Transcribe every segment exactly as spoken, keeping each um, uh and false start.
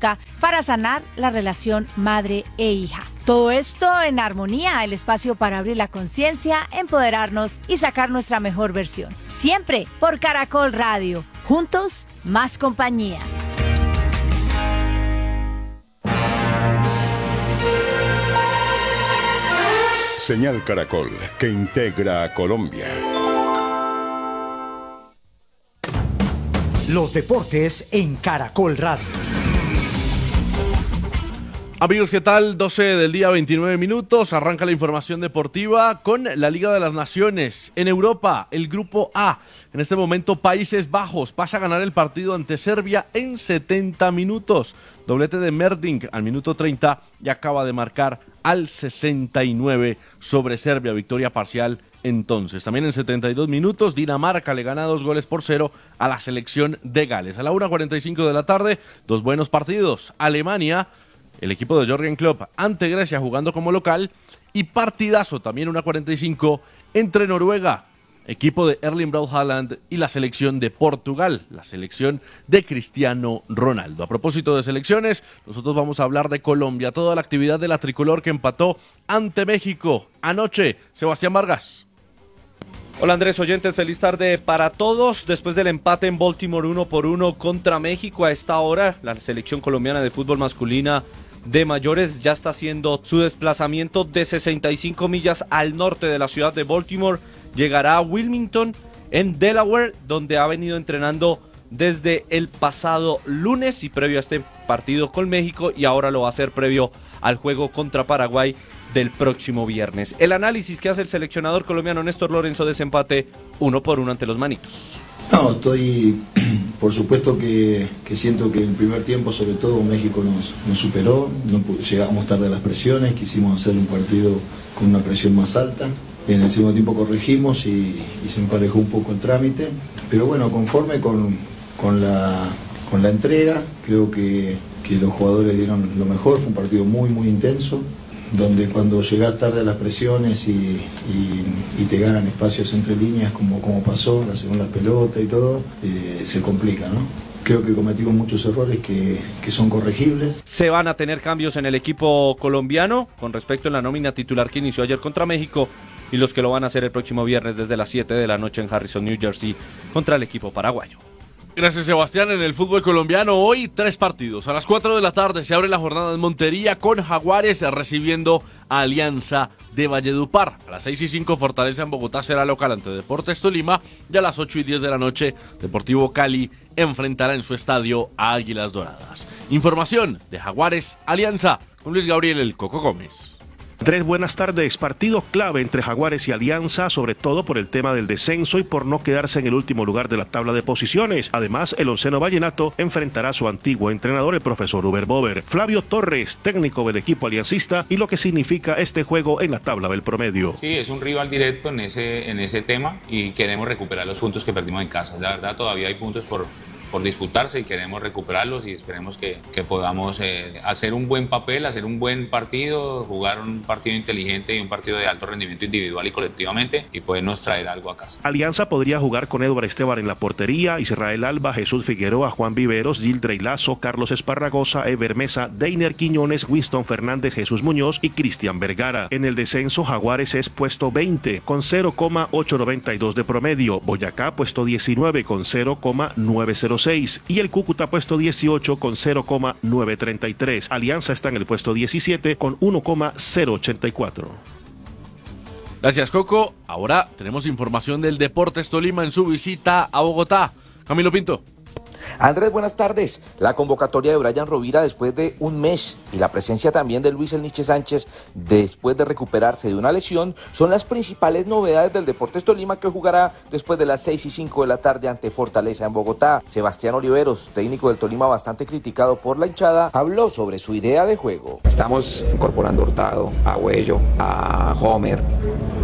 psicológica para sanar la relación madre e hija. Todo esto en Armonía, el espacio para abrir la conciencia, empoderarnos y sacar nuestra mejor versión. Siempre por Caracol Radio. Juntos, más compañía. Señal Caracol, que integra a Colombia. Los deportes en Caracol Radio. Amigos, ¿qué tal? doce del día, veintinueve minutos. Arranca la información deportiva con la Liga de las Naciones. En Europa, el Grupo A. En este momento, Países Bajos pasa a ganar el partido ante Serbia en setenta minutos. Doblete de Merdink al minuto treinta y acaba de marcar al sesenta y nueve sobre Serbia. Victoria parcial entonces. También en setenta y dos minutos, Dinamarca le gana dos goles por cero a la selección de Gales. A la una cuarenta y cinco de la tarde, dos buenos partidos. Alemania, el equipo de Jürgen Klopp ante Grecia jugando como local, y partidazo también una cuarenta y cinco entre Noruega, equipo de Erling Braut Haaland, y la selección de Portugal, la selección de Cristiano Ronaldo. A propósito de selecciones, nosotros vamos a hablar de Colombia, toda la actividad de la tricolor que empató ante México anoche. Sebastián Vargas. Hola Andrés, oyentes, feliz tarde para todos. Después del empate en Baltimore uno por uno contra México, a esta hora la selección colombiana de fútbol masculina de mayores ya está haciendo su desplazamiento de sesenta y cinco millas al norte de la ciudad de Baltimore. Llegará a Wilmington, en Delaware, donde ha venido entrenando desde el pasado lunes y previo a este partido con México, y ahora lo va a hacer previo al juego contra Paraguay del próximo viernes. El análisis que hace el seleccionador colombiano Néstor Lorenzo de ese empate uno por uno ante los Manitos. No, estoy, por supuesto que, que siento que en el primer tiempo, sobre todo, México nos, nos superó, no llegamos tarde a las presiones, quisimos hacer un partido con una presión más alta. En el segundo tiempo corregimos y, y se emparejó un poco el trámite, pero bueno, conforme con, con, la, con la entrega, creo que, que los jugadores dieron lo mejor. Fue un partido muy muy intenso, donde cuando llegás tarde a las presiones y, y, y te ganan espacios entre líneas, como, como pasó, la segunda pelota y todo, eh, se complica, ¿no? Creo que cometimos muchos errores que, que son corregibles. Se van a tener cambios en el equipo colombiano con respecto a la nómina titular que inició ayer contra México, y los que lo van a hacer el próximo viernes desde las siete de la noche en Harrison, New Jersey, contra el equipo paraguayo. Gracias, Sebastián. En el fútbol colombiano hoy tres partidos. A las cuatro de la tarde se abre la jornada en Montería con Jaguares recibiendo a Alianza de Valledupar. A las seis y cinco Fortaleza en Bogotá será local ante Deportes Tolima, y a las ocho y diez de la noche Deportivo Cali enfrentará en su estadio a Águilas Doradas. Información de Jaguares Alianza con Luis Gabriel El Coco Gómez. Tres buenas tardes. Partido clave entre Jaguares y Alianza, sobre todo por el tema del descenso y por no quedarse en el último lugar de la tabla de posiciones. Además, el onceno vallenato enfrentará a su antiguo entrenador, el profesor Uber Bover. Flavio Torres, técnico del equipo aliancista, y lo que significa este juego en la tabla del promedio. Sí, es un rival directo en ese, en ese tema, y queremos recuperar los puntos que perdimos en casa. La verdad, todavía hay puntos por... por disputarse, y queremos recuperarlos, y esperemos que, que podamos eh, hacer un buen papel, hacer un buen partido, jugar un partido inteligente y un partido de alto rendimiento individual y colectivamente, y podernos traer algo a casa. Alianza podría jugar con Edward Esteban en la portería, Israel Alba, Jesús Figueroa, Juan Viveros, Gildrey Lazo, Carlos Esparragosa, Ever Mesa, Deiner Quiñones, Winston Fernández, Jesús Muñoz y Cristian Vergara. En el descenso, Jaguares es puesto veinte con cero coma ochocientos noventa y dos de promedio, Boyacá puesto diecinueve con cero coma novecientos seis y el Cúcuta puesto dieciocho con cero coma novecientos treinta y tres. Alianza está en el puesto diecisiete con uno coma cero ochenta y cuatro. Gracias, Coco. Ahora tenemos información del Deportes Tolima en su visita a Bogotá. Camilo Pinto. Andrés, buenas tardes. La convocatoria de Brian Rovira después de un mes y la presencia también de Luis El Niche Sánchez después de recuperarse de una lesión son las principales novedades del Deportes Tolima, que jugará después de las seis y cinco de la tarde ante Fortaleza en Bogotá. Sebastián Oliveros, técnico del Tolima bastante criticado por la hinchada, habló sobre su idea de juego. Estamos incorporando a Hurtado, a Huello, a Homer,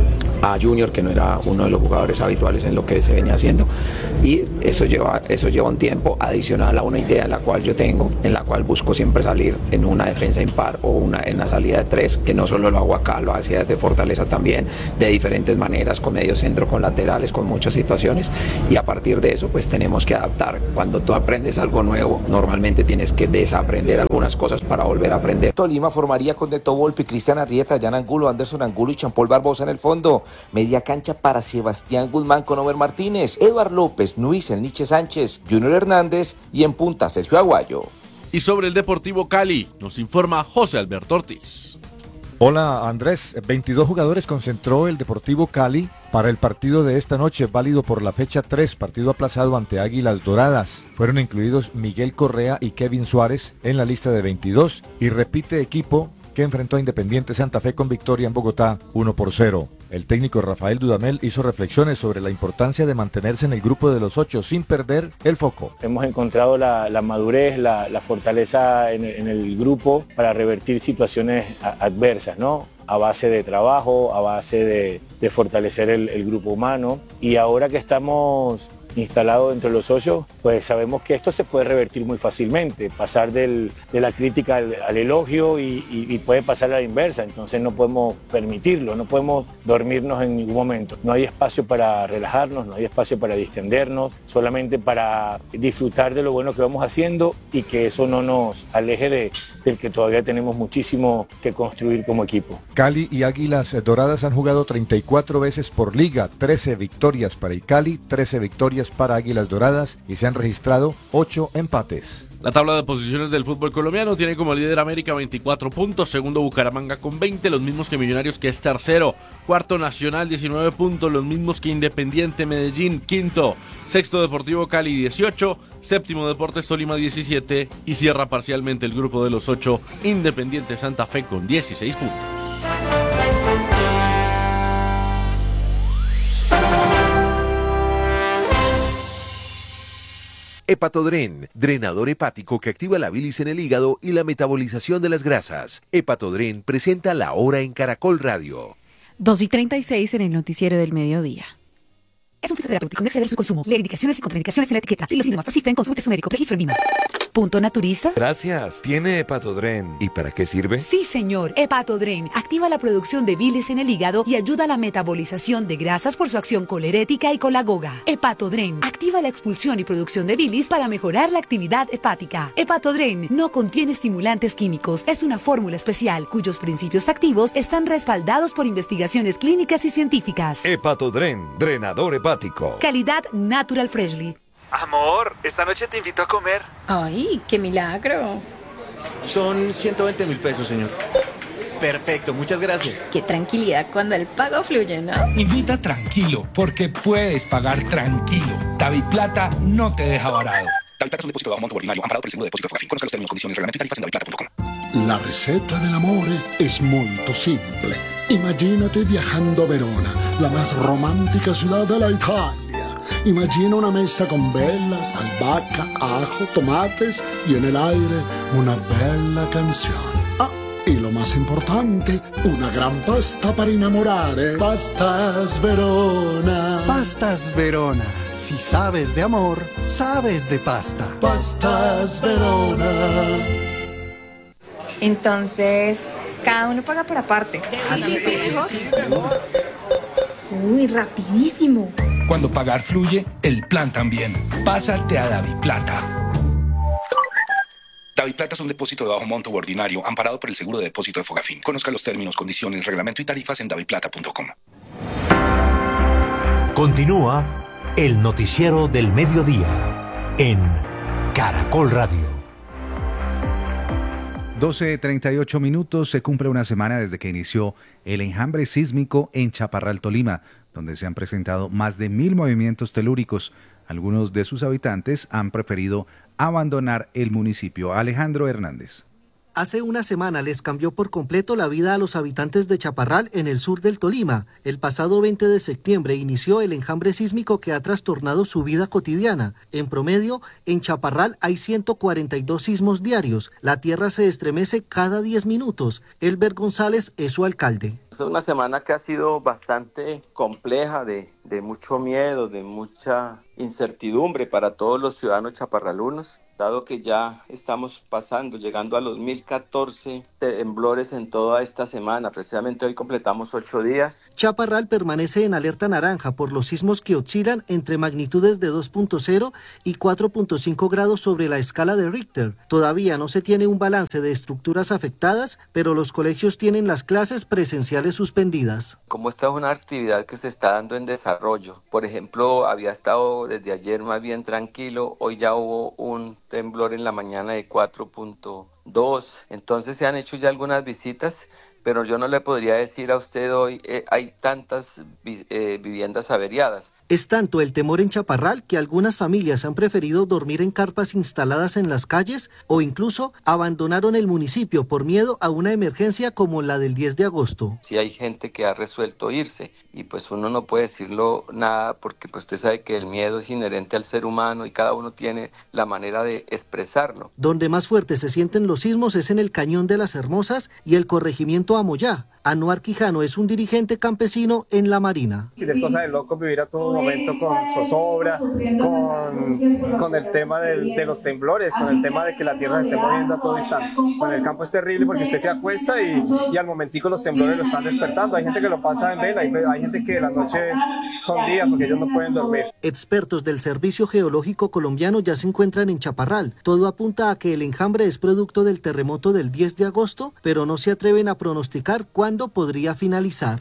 a Junior, que no era uno de los jugadores habituales en lo que se venía haciendo, y eso lleva, eso lleva un tiempo adicional a una idea en la cual yo tengo, en la cual busco siempre salir en una defensa impar o una, en la salida de tres, que no solo lo hago acá, lo hacía desde Fortaleza también, de diferentes maneras, con medio centro, con laterales, con muchas situaciones, y a partir de eso pues tenemos que adaptar. Cuando tú aprendes algo nuevo, normalmente tienes que desaprender algunas cosas para volver a aprender. Tolima formaría con Neto Volpi, Cristian Arrieta, Jan Angulo, Anderson Angulo y Champol Barbosa en el fondo. Media cancha para Sebastián Guzmán con Omer Martínez, Eduard López, Nuis, el Nietzsche Sánchez, Junior Hernández y en punta Sergio Aguayo. Y sobre el Deportivo Cali nos informa José Alberto Ortiz. Hola Andrés, veintidós jugadores concentró el Deportivo Cali para el partido de esta noche, válido por la fecha tres, partido aplazado ante Águilas Doradas. Fueron incluidos Miguel Correa y Kevin Suárez en la lista de veintidós y repite equipo que enfrentó a Independiente Santa Fe con victoria en Bogotá uno por cero. El técnico Rafael Dudamel hizo reflexiones sobre la importancia de mantenerse en el grupo de los ocho sin perder el foco. Hemos encontrado la, la madurez, la, la fortaleza en, en el grupo para revertir situaciones a, adversas, ¿no? A base de trabajo, a base de, de fortalecer el, el grupo humano. Y ahora que estamos instalado entre los ocho, pues sabemos que esto se puede revertir muy fácilmente, pasar del, de la crítica al, al elogio y, y, y puede pasar a la inversa, entonces no podemos permitirlo, no podemos dormirnos en ningún momento. No hay espacio para relajarnos, no hay espacio para distendernos, solamente para disfrutar de lo bueno que vamos haciendo y que eso no nos aleje de, del que todavía tenemos muchísimo que construir como equipo. Cali y Águilas Doradas han jugado treinta y cuatro veces por liga, trece victorias para el Cali, trece victorias para Águilas Doradas y se han registrado ocho empates. La tabla de posiciones del fútbol colombiano tiene como líder América veinticuatro puntos, segundo Bucaramanga con veinte, los mismos que Millonarios, que es tercero, cuarto Nacional diecinueve puntos, los mismos que Independiente Medellín, quinto, sexto Deportivo Cali dieciocho, séptimo Deportes Tolima diecisiete y cierra parcialmente el grupo de los ocho Independiente Santa Fe con dieciséis puntos. Hepatodren, drenador hepático que activa la bilis en el hígado y la metabolización de las grasas. Hepatodren presenta La Hora en Caracol Radio. dos y treinta y seis en el noticiero del mediodía. Es un fitoterapéutico, no exceder su consumo. Lee indicaciones y contraindicaciones en la etiqueta. Si los síntomas persisten, consulte a su médico. Registro en Lima. ¿Punto naturista? Gracias. ¿Tiene Hepatodren? ¿Y para qué sirve? Sí, señor. Hepatodren activa la producción de bilis en el hígado y ayuda a la metabolización de grasas por su acción colerética y colagoga. Hepatodren activa la expulsión y producción de bilis para mejorar la actividad hepática. Hepatodren no contiene estimulantes químicos. Es una fórmula especial cuyos principios activos están respaldados por investigaciones clínicas y científicas. Hepatodren, drenador hepático. Calidad Natural Freshly. Amor, esta noche te invito a comer. Ay, qué milagro. Son ciento veinte mil pesos, señor. Perfecto, muchas gracias. Qué tranquilidad cuando el pago fluye, ¿no? Invita tranquilo, porque puedes pagar tranquilo. David Plata no te deja varado. David Plata es un depósito de bajo monto ordinario amparado por el seguro de depósito Fogafín. Conozca los términos, condiciones, reglamento y tarifas en david plata punto com. La receta dell'amore es molto simple. Imagínate viajando a Verona, la más romántica ciudad de la Italia. Imagina una mesa con velas, albahaca, ajo, tomates y en el aire una bella canción. Ah, y lo más importante, una gran pasta para enamorare. Pastas Verona. Pastas Verona. Si sabes de amor, sabes de pasta. Pastas Verona. Entonces, cada uno paga por aparte. Sí, sí, sí, mejor. Uy, rapidísimo. Cuando pagar fluye, el plan también. Pásate a David Plata. David Plata es un depósito de bajo monto ordinario amparado por el seguro de depósito de Fogafín. Conozca los términos, condiciones, reglamento y tarifas en david plata punto com. Continúa el noticiero del mediodía en Caracol Radio. doce treinta y ocho minutos, se cumple una semana desde que inició el enjambre sísmico en Chaparral, Tolima, donde se han presentado más de mil movimientos telúricos. Algunos de sus habitantes han preferido abandonar el municipio. Alejandro Hernández. Hace una semana les cambió por completo la vida a los habitantes de Chaparral en el sur del Tolima. El pasado veinte de septiembre inició el enjambre sísmico que ha trastornado su vida cotidiana. En promedio, en Chaparral hay ciento cuarenta y dos sismos diarios. La tierra se estremece cada diez minutos. Elber González es su alcalde. Es una semana que ha sido bastante compleja, de, de mucho miedo, de mucha incertidumbre para todos los ciudadanos chaparralunos, dado que ya estamos pasando, llegando a los mil catorce temblores en toda esta semana. Precisamente hoy completamos ocho días. Chaparral permanece en alerta naranja por los sismos que oscilan entre magnitudes de dos punto cero y cuatro punto cinco grados sobre la escala de Richter. Todavía no se tiene un balance de estructuras afectadas, pero los colegios tienen las clases presenciales suspendidas. Como esta es una actividad que se está dando en desarrollo, por ejemplo, había estado desde ayer más bien tranquilo, hoy ya hubo un temblor en la mañana de cuatro punto dos, entonces se han hecho ya algunas visitas, pero yo no le podría decir a usted hoy, eh, hay tantas eh, viviendas averiadas. Es tanto el temor en Chaparral que algunas familias han preferido dormir en carpas instaladas en las calles o incluso abandonaron el municipio por miedo a una emergencia como la del diez de agosto. Sí hay gente que ha resuelto irse y pues uno no puede decirlo nada porque pues usted sabe que el miedo es inherente al ser humano y cada uno tiene la manera de expresarlo. Donde más fuertes se sienten los sismos es en el Cañón de las Hermosas y el corregimiento Amoyá. Anuar Quijano es un dirigente campesino en La Marina. Si es cosa de loco vivir a todo momento con zozobra, con, con el tema del, de los temblores, con el tema de que la tierra se esté moviendo a todo instante. Con el campo es terrible porque usted se acuesta y, y al momentico los temblores lo están despertando. Hay gente que lo pasa en vela, hay, hay gente que las noches son días porque ellos no pueden dormir. Expertos del Servicio Geológico Colombiano ya se encuentran en Chaparral. Todo apunta a que el enjambre es producto del terremoto del diez de agosto, pero no se atreven a pronosticar cuándo podría finalizar.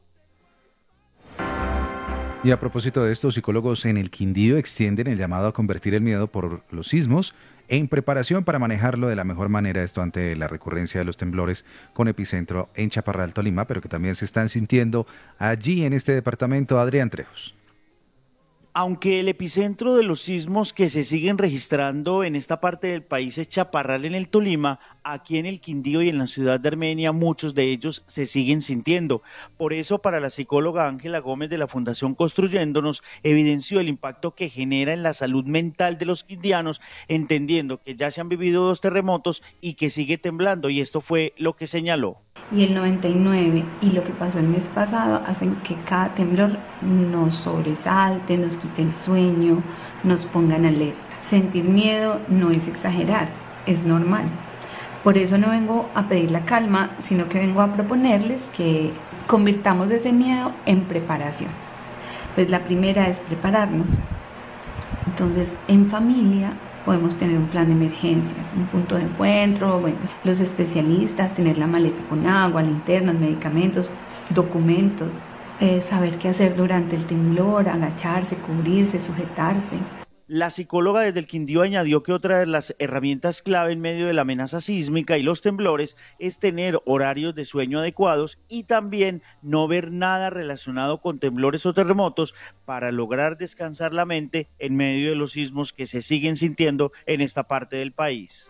Y a propósito de esto, psicólogos en el Quindío extienden el llamado a convertir el miedo por los sismos en preparación para manejarlo de la mejor manera, esto ante la recurrencia de los temblores con epicentro en Chaparral, Tolima, pero que también se están sintiendo allí en este departamento. Adrián Trejos. Aunque el epicentro de los sismos que se siguen registrando en esta parte del país es Chaparral en el Tolima, aquí en el Quindío y en la ciudad de Armenia muchos de ellos se siguen sintiendo. Por eso, para la psicóloga Ángela Gómez de la Fundación Construyéndonos, evidenció el impacto que genera en la salud mental de los quindianos, entendiendo que ya se han vivido dos terremotos y que sigue temblando, y esto fue lo que señaló. Y el noventa y nueve y lo que pasó el mes pasado hacen que cada temblor nos sobresalte, nos quite el sueño, nos ponga en alerta. Sentir miedo no es exagerar, es normal. Por eso no vengo a pedir la calma, sino que vengo a proponerles que convirtamos ese miedo en preparación. Pues la primera es prepararnos. Entonces, en familia podemos tener un plan de emergencias, un punto de encuentro, bueno, los especialistas, tener la maleta con agua, linternas, medicamentos, documentos, eh, saber qué hacer durante el temblor, agacharse, cubrirse, sujetarse. La psicóloga desde el Quindío añadió que otra de las herramientas clave en medio de la amenaza sísmica y los temblores es tener horarios de sueño adecuados y también no ver nada relacionado con temblores o terremotos para lograr descansar la mente en medio de los sismos que se siguen sintiendo en esta parte del país.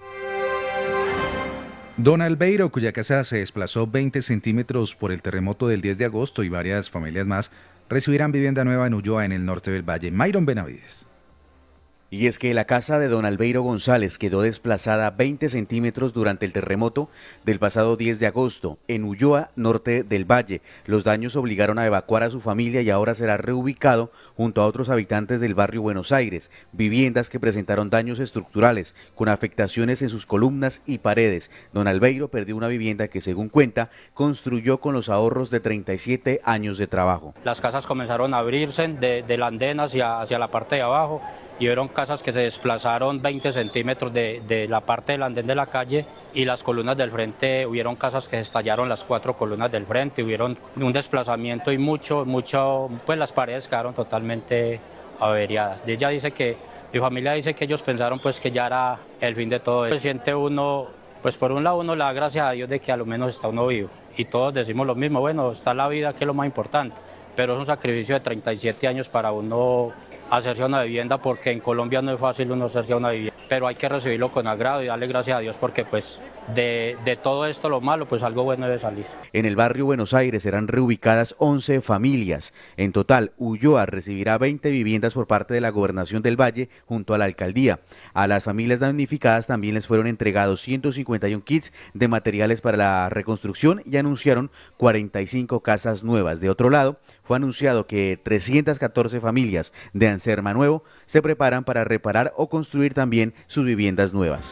Don Albeiro, cuya casa se desplazó veinte centímetros por el terremoto del diez de agosto y varias familias más, recibirán vivienda nueva en Ulloa, en el norte del valle. Mayron Benavides. Y es que la casa de don Albeiro González quedó desplazada veinte centímetros durante el terremoto del pasado diez de agosto en Ulloa, norte del valle. Los daños obligaron a evacuar a su familia y ahora será reubicado junto a otros habitantes del barrio Buenos Aires. Viviendas que presentaron daños estructurales con afectaciones en sus columnas y paredes. Don Albeiro perdió una vivienda que, según cuenta, construyó con los ahorros de treinta y siete años de trabajo. Las casas comenzaron a abrirse de, de la andén hacia, hacia la parte de abajo. Y vieron casas que se desplazaron veinte centímetros de, de la parte del andén de la calle, y las columnas del frente, hubieron casas que se estallaron las cuatro columnas del frente, hubieron un desplazamiento y mucho, mucho, pues las paredes quedaron totalmente averiadas. Y ella dice que, mi familia dice que ellos pensaron pues que ya era el fin de todo. Se siente uno, pues por un lado uno le da gracias a Dios de que a lo menos está uno vivo, y todos decimos lo mismo, bueno, está la vida, que es lo más importante, pero es un sacrificio de treinta y siete años para uno hacerse una vivienda, porque en Colombia no es fácil uno hacerse una vivienda, pero hay que recibirlo con agrado y darle gracias a Dios, porque pues de, de todo esto lo malo, pues algo bueno debe salir. En el barrio Buenos Aires serán reubicadas once familias. En total, Ulloa recibirá veinte viviendas por parte de la Gobernación del Valle junto a la Alcaldía. A las familias damnificadas también les fueron entregados ciento cincuenta y uno kits de materiales para la reconstrucción y anunciaron cuarenta y cinco casas nuevas. De otro lado, fue anunciado que trescientas catorce familias de Anserma Nuevo se preparan para reparar o construir también sus viviendas nuevas.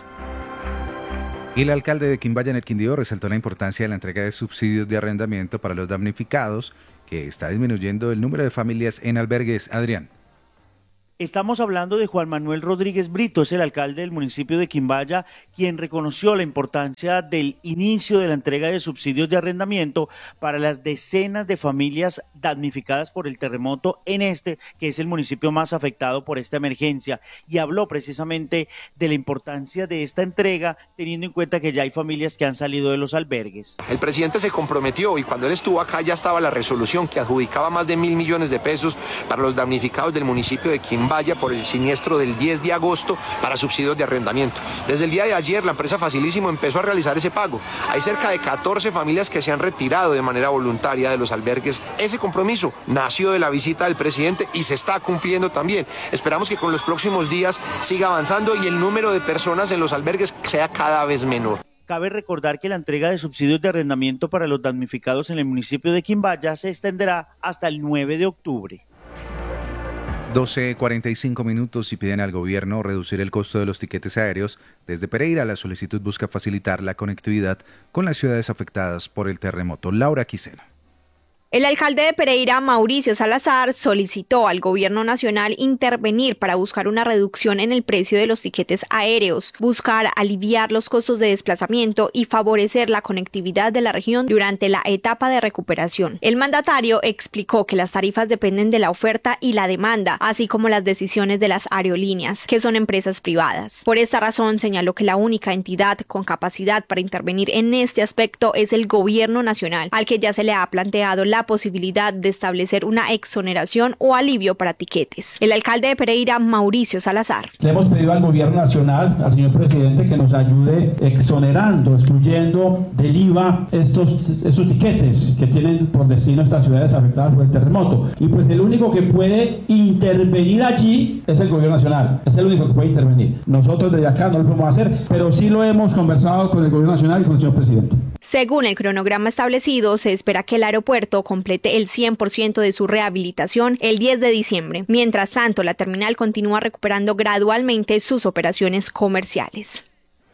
Y el alcalde de Quimbaya en el Quindío resaltó la importancia de la entrega de subsidios de arrendamiento para los damnificados, que está disminuyendo el número de familias en albergues. Adrián. Estamos hablando de Juan Manuel Rodríguez Brito, es el alcalde del municipio de Quimbaya, quien reconoció la importancia del inicio de la entrega de subsidios de arrendamiento para las decenas de familias damnificadas por el terremoto en este, que es el municipio más afectado por esta emergencia, y habló precisamente de la importancia de esta entrega, teniendo en cuenta que ya hay familias que han salido de los albergues. El presidente se comprometió y cuando él estuvo acá ya estaba la resolución que adjudicaba más de mil millones de pesos para los damnificados del municipio de Quimbaya Vaya por el siniestro del diez de agosto para subsidios de arrendamiento. Desde el día de ayer la empresa Facilísimo empezó a realizar ese pago. Hay cerca de catorce familias que se han retirado de manera voluntaria de los albergues. Ese compromiso nació de la visita del presidente y se está cumpliendo también. Esperamos que con los próximos días siga avanzando y el número de personas en los albergues sea cada vez menor. Cabe recordar que la entrega de subsidios de arrendamiento para los damnificados en el municipio de Quimbaya se extenderá hasta el nueve de octubre. doce cuarenta y cinco minutos y piden al gobierno reducir el costo de los tiquetes aéreos. Desde Pereira, la solicitud busca facilitar la conectividad con las ciudades afectadas por el terremoto. Laura Quiseno. El alcalde de Pereira, Mauricio Salazar, solicitó al gobierno nacional intervenir para buscar una reducción en el precio de los tiquetes aéreos, buscar aliviar los costos de desplazamiento y favorecer la conectividad de la región durante la etapa de recuperación. El mandatario explicó que las tarifas dependen de la oferta y la demanda, así como las decisiones de las aerolíneas, que son empresas privadas. Por esta razón, señaló que la única entidad con capacidad para intervenir en este aspecto es el gobierno nacional, al que ya se le ha planteado la posibilidad de establecer una exoneración o alivio para tiquetes. El alcalde de Pereira, Mauricio Salazar. Le hemos pedido al gobierno nacional, al señor presidente, que nos ayude exonerando, excluyendo del I V A estos, estos tiquetes que tienen por destino estas ciudades afectadas por el terremoto. Y pues el único que puede intervenir allí es el gobierno nacional. Es el único que puede intervenir. Nosotros desde acá no lo podemos hacer, pero sí lo hemos conversado con el gobierno nacional y con el señor presidente. Según el cronograma establecido, se espera que el aeropuerto complete el cien por ciento de su rehabilitación el diez de diciembre. Mientras tanto, la terminal continúa recuperando gradualmente sus operaciones comerciales.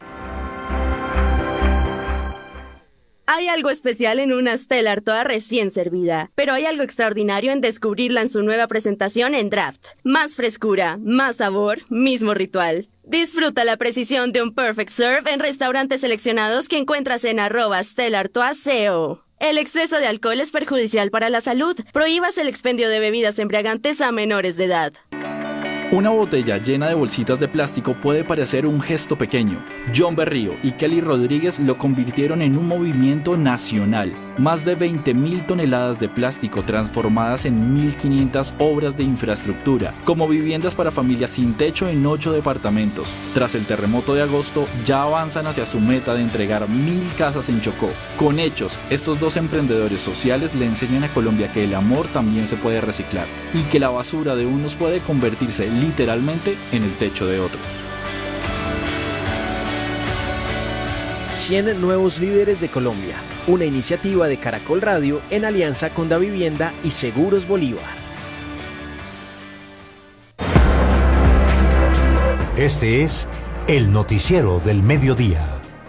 Hay algo especial en una Stellar toda recién servida, pero hay algo extraordinario en descubrirla en su nueva presentación en Draft. Más frescura, más sabor, mismo ritual. Disfruta la precisión de un Perfect Serve en restaurantes seleccionados que encuentras en arroba stellartoaseo. El exceso de alcohol es perjudicial para la salud. Prohíbas el expendio de bebidas embriagantes a menores de edad. Una botella llena de bolsitas de plástico puede parecer un gesto pequeño. John Berrío y Kelly Rodríguez lo convirtieron en un movimiento nacional. Más de veinte mil toneladas de plástico transformadas en mil quinientas obras de infraestructura, como viviendas para familias sin techo en ocho departamentos. Tras el terremoto de agosto, ya avanzan hacia su meta de entregar mil casas en Chocó. Con hechos, estos dos emprendedores sociales le enseñan a Colombia que el amor también se puede reciclar y que la basura de unos puede convertirse literalmente en el techo de otros. cien nuevos líderes de Colombia, una iniciativa de Caracol Radio en alianza con Davivienda y Seguros Bolívar. Este es el noticiero del mediodía.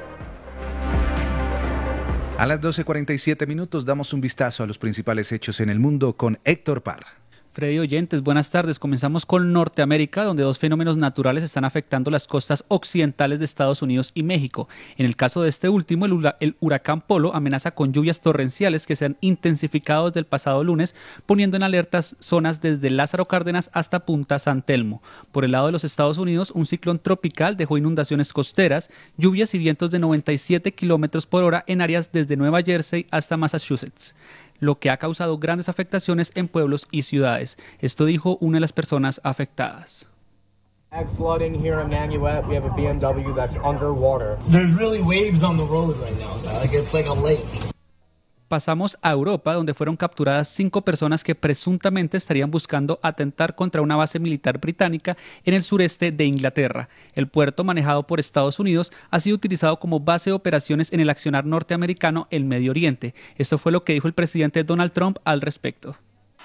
A las doce cuarenta y siete minutos damos un vistazo a los principales hechos en el mundo con Héctor Parra. Freddy oyentes, buenas tardes. Comenzamos con Norteamérica, donde dos fenómenos naturales están afectando las costas occidentales de Estados Unidos y México. En el caso de este último, el, hura- el huracán Polo amenaza con lluvias torrenciales que se han intensificado desde el pasado lunes, poniendo en alertas zonas desde Lázaro Cárdenas hasta Punta San Telmo. Por el lado de los Estados Unidos, un ciclón tropical dejó inundaciones costeras, lluvias y vientos de noventa y siete kilómetros por hora en áreas desde Nueva Jersey hasta Massachusetts. lo que ha causado grandes afectaciones en pueblos y ciudades. Esto dijo una de las personas afectadas. Flooding here in Nanuet, we have a B M W that's underwater. There's really waves on the road right now, like it's like a lake. Pasamos a Europa, donde fueron capturadas cinco personas que presuntamente estarían buscando atentar contra una base militar británica en el sureste de Inglaterra. El puerto, manejado por Estados Unidos, ha sido utilizado como base de operaciones en el accionar norteamericano en Medio Oriente. Esto fue lo que dijo el presidente Donald Trump al respecto.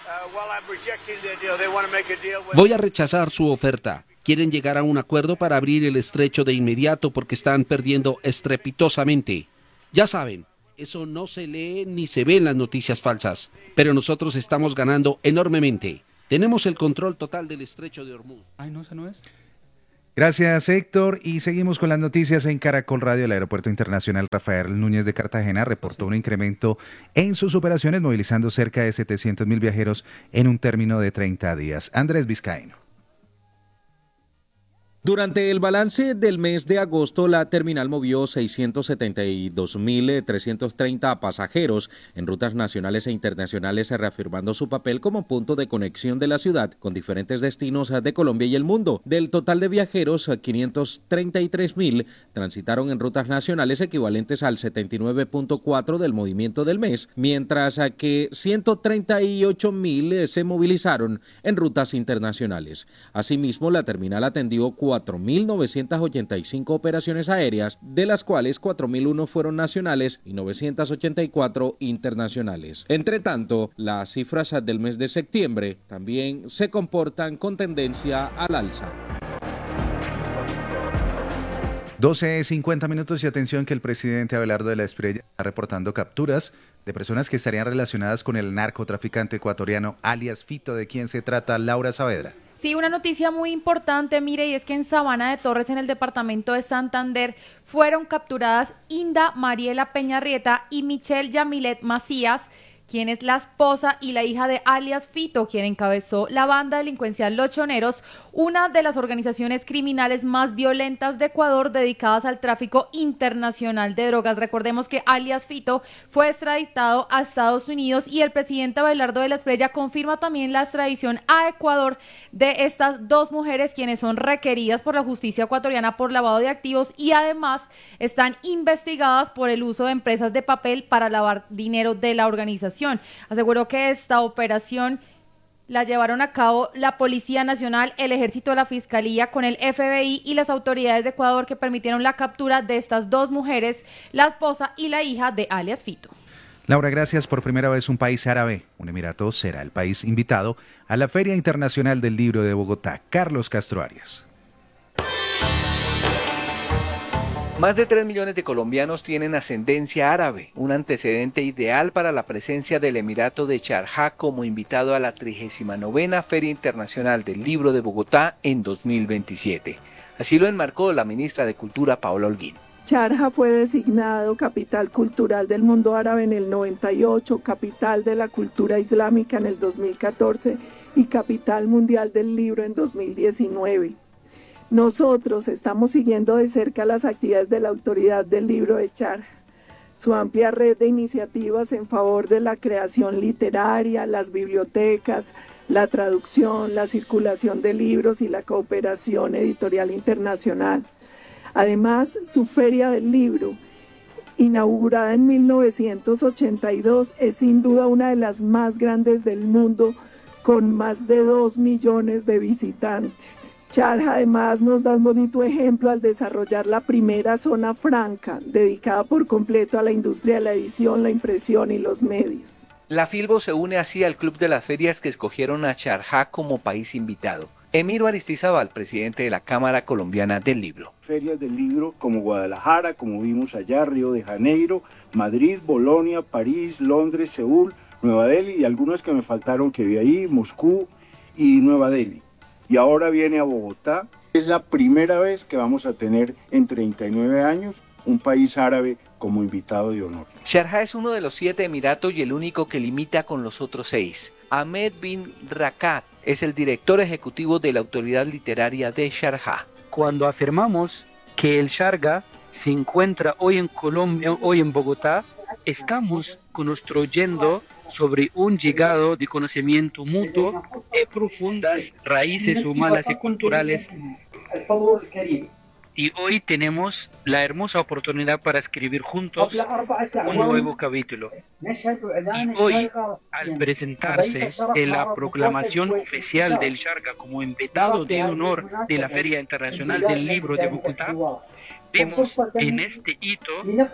Voy a rechazar su oferta. Quieren llegar a un acuerdo para abrir el estrecho de inmediato porque están perdiendo estrepitosamente. Ya saben, eso no se lee ni se ve en las noticias falsas, pero nosotros estamos ganando enormemente. Tenemos el control total del estrecho de Hormuz. Ay, no, esa no es. Gracias, Héctor. Y seguimos con las noticias en Caracol Radio. El Aeropuerto Internacional Rafael Núñez de Cartagena reportó un incremento en sus operaciones, movilizando cerca de setecientos mil viajeros en un término de treinta días. Andrés Vizcaíno. Durante el balance del mes de agosto, la terminal movió seiscientos setenta y dos mil trescientos treinta pasajeros en rutas nacionales e internacionales, reafirmando su papel como punto de conexión de la ciudad con diferentes destinos de Colombia y el mundo. Del total de viajeros, quinientos treinta y tres mil transitaron en rutas nacionales, equivalentes al setenta y nueve punto cuatro por ciento del movimiento del mes, mientras que ciento treinta y ocho mil se movilizaron en rutas internacionales. Asimismo, la terminal atendió cuatro mil novecientas ochenta y cinco operaciones aéreas, de las cuales cuatro mil uno fueron nacionales y novecientas ochenta y cuatro internacionales. Entre tanto, las cifras del mes de septiembre también se comportan con tendencia al alza. doce cincuenta minutos y atención que el presidente Abelardo de la Espriella está reportando capturas de personas que estarían relacionadas con el narcotraficante ecuatoriano alias Fito. ¿De quién se trata, Laura Saavedra? Sí, una noticia muy importante, mire, y es que en Sabana de Torres, en el departamento de Santander, fueron capturadas Inda Mariela Peñarrieta y Michelle Yamilet Macías, quien es la esposa y la hija de alias Fito, quien encabezó la banda delincuencial Los Choneros, una de las organizaciones criminales más violentas de Ecuador dedicadas al tráfico internacional de drogas. Recordemos que alias Fito fue extraditado a Estados Unidos y el presidente Abelardo de la Espriella confirma también la extradición a Ecuador de estas dos mujeres, quienes son requeridas por la justicia ecuatoriana por lavado de activos y además están investigadas por el uso de empresas de papel para lavar dinero de la organización. Aseguró que esta operación la llevaron a cabo la Policía Nacional, el Ejército, la Fiscalía, con el F B I y las autoridades de Ecuador, que permitieron la captura de estas dos mujeres, la esposa y la hija de alias Fito. Laura, gracias. Por primera vez un país árabe, un emirato, será el país invitado a la Feria Internacional del Libro de Bogotá. Carlos Castro Arias. Más de tres millones de colombianos tienen ascendencia árabe, un antecedente ideal para la presencia del Emirato de Sharjah como invitado a la trigésima novena Feria Internacional del Libro de Bogotá en dos mil veintisiete. Así lo enmarcó la ministra de Cultura, Paola Holguín. Sharjah fue designado capital cultural del mundo árabe en el noventa y ocho, capital de la cultura islámica en el dos mil catorce y capital mundial del libro en dos mil diecinueve. Nosotros estamos siguiendo de cerca las actividades de la Autoridad del Libro de Sharjah, su amplia red de iniciativas en favor de la creación literaria, las bibliotecas, la traducción, la circulación de libros y la cooperación editorial internacional. Además, su Feria del Libro, inaugurada en mil novecientos ochenta y dos, es sin duda una de las más grandes del mundo, con más de dos millones de visitantes. Sharjah además nos da un bonito ejemplo al desarrollar la primera zona franca, dedicada por completo a la industria de la edición, la impresión y los medios. La Filbo se une así al club de las ferias que escogieron a Sharjah como país invitado. Emiro Aristizábal, presidente de la Cámara Colombiana del Libro. Ferias del libro como Guadalajara, como vimos allá, Río de Janeiro, Madrid, Bolonia, París, Londres, Seúl, Nueva Delhi y algunas que me faltaron que vi ahí, Moscú y Nueva Delhi. Y ahora viene a Bogotá. Es la primera vez que vamos a tener en treinta y nueve años un país árabe como invitado de honor. Sharjah es uno de los siete emiratos y el único que limita con los otros seis. Ahmed bin Rakat es el director ejecutivo de la Autoridad Literaria de Sharjah. Cuando afirmamos que el Sharjah se encuentra hoy en Colombia, hoy en Bogotá, estamos construyendo sobre un llegado de conocimiento mutuo y profundas raíces humanas y culturales. Y hoy tenemos la hermosa oportunidad para escribir juntos un nuevo capítulo. Y hoy, al presentarse en la proclamación oficial del Sharga como invitado de honor de la Feria Internacional del Libro de Bogotá, vemos en este hito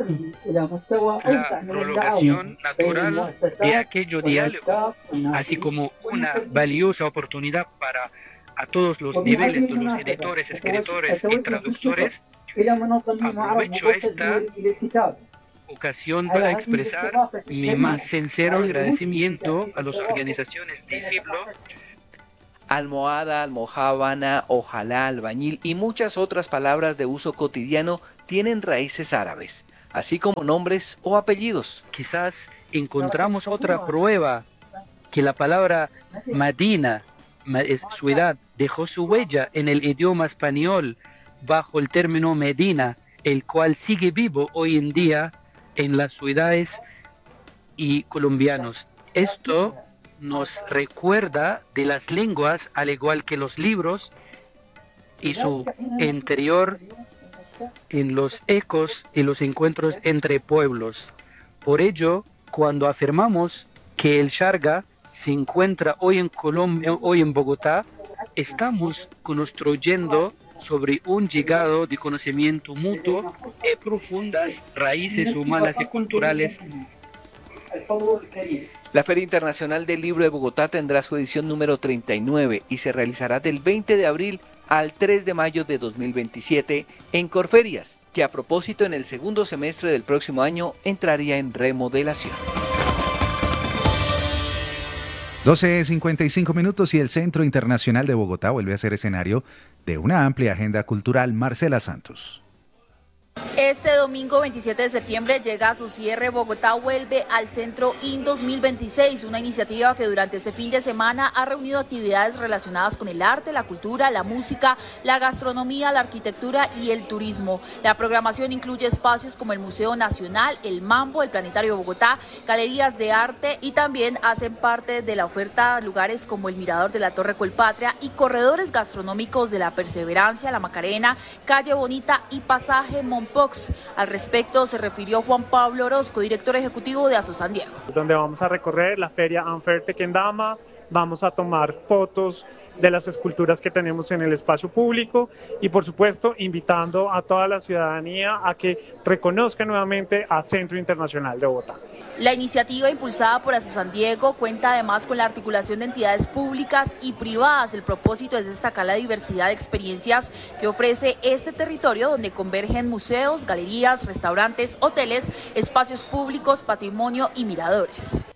la prolongación natural de aquello diálogo, así como una valiosa oportunidad para a todos los niveles de los editores, escritores y traductores. Aprovecho esta ocasión para expresar mi más sincero agradecimiento a las organizaciones de libro. Almohada, almojábana, ojalá, albañil y muchas otras palabras de uso cotidiano tienen raíces árabes, así como nombres o apellidos. Quizás encontramos otra prueba que la palabra Madina, ciudad, dejó su huella en el idioma español bajo el término Medina, el cual sigue vivo hoy en día en las ciudades y colombianos. Esto nos recuerda de las lenguas, al igual que los libros y su interior en los ecos y los encuentros entre pueblos. Por ello, cuando afirmamos que el Sharga se encuentra hoy en Colombia, hoy en Bogotá, estamos construyendo sobre un llegado de conocimiento mutuo y profundas raíces humanas y culturales. La Feria Internacional del Libro de Bogotá tendrá su edición número treinta y nueve y se realizará del veinte de abril al tres de mayo de dos mil veintisiete en Corferias, que a propósito en el segundo semestre del próximo año entraría en remodelación. doce cincuenta y cinco minutos y el Centro Internacional de Bogotá vuelve a ser escenario de una amplia agenda cultural. Marcela Santos. Este domingo veintisiete de septiembre llega a su cierre. Bogotá vuelve al Centro I N dos mil veintiséis, una iniciativa que durante este fin de semana ha reunido actividades relacionadas con el arte, la cultura, la música, la gastronomía, la arquitectura y el turismo. La programación incluye espacios como el Museo Nacional, el Mambo, el Planetario Bogotá, galerías de arte y también hacen parte de la oferta lugares como el Mirador de la Torre Colpatria y corredores gastronómicos de la Perseverancia, la Macarena, Calle Bonita y Pasaje Monpox. Al respecto se refirió Juan Pablo Orozco, director ejecutivo de Aso San Diego. Donde vamos a recorrer la feria Anfer Tequendama, vamos a tomar fotos de las esculturas que tenemos en el espacio público y por supuesto invitando a toda la ciudadanía a que reconozca nuevamente a Centro Internacional de Bogotá. La iniciativa impulsada por Aso San Diego cuenta además con la articulación de entidades públicas y privadas. El propósito es destacar la diversidad de experiencias que ofrece este territorio, donde convergen museos, galerías, restaurantes, hoteles, espacios públicos, patrimonio y miradores.